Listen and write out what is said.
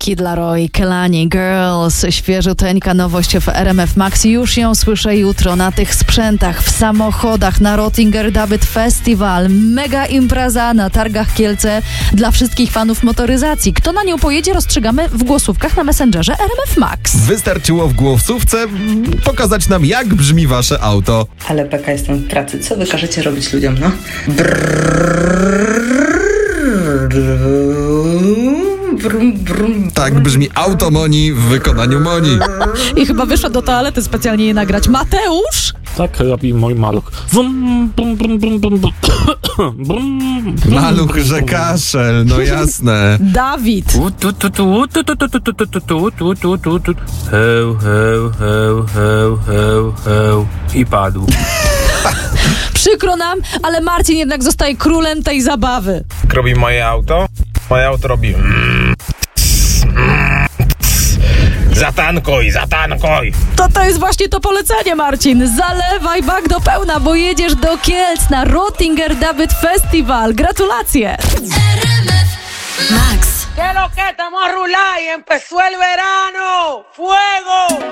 Kid Laroi, Kelani, Girls, świeżuteńka nowość w RMF Max. Już ją słyszę jutro na tych sprzętach, w samochodach, na Rottinger Dubit Festival. Mega impreza na targach Kielce dla wszystkich fanów motoryzacji. Kto na nią pojedzie, rozstrzygamy w głosówkach na Messengerze RMF Max. Wystarczyło w głosówce pokazać nam, jak brzmi wasze auto. Ale beka, jestem w pracy. Co wy każecie robić ludziom, no? Tak brzmi auto Moni w wykonaniu Moni. I chyba wyszła do toalety specjalnie je nagrać. Mateusz? Tak robi mój maluch. Maluch, że kaszel, no jasne. Dawid. Heł, heł, heł, heł, heł, heł. I padł. Przykro nam, ale Marcin jednak zostaje królem tej zabawy. Robi moje auto? Moje auto robi zatankuj, zatankuj. To jest właśnie to polecenie, Marcin. Zalewaj bak do pełna, bo jedziesz do Kielc na Rottinger Dubit Festival. Gratulacje. Max. ¿Qué es lo que estamos a rular y empezó el verano? ¡Fuego!